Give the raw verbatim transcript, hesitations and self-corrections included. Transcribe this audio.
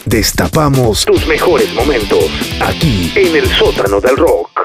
Destapamos tus mejores momentos aquí en el sótano del rock.